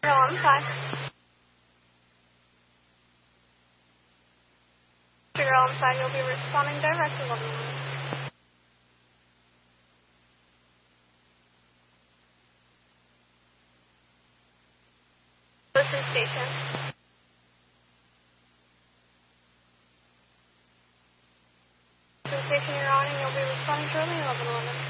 I'm fine. Girl, I'm fine. You'll be responding direct to 1111. Listen station. Listen station you're on, and you'll be responding shortly 1111.